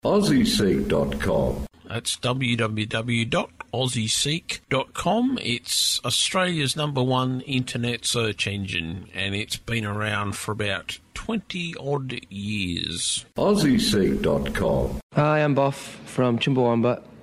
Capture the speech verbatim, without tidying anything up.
Aussie Seek dot com. That's w w w dot aussie seek dot com. It's Australia's number one internet search engine, and it's been around for about twenty-odd years. Aussie Seek dot com. Hi, I'm Boff from Chumbawamba.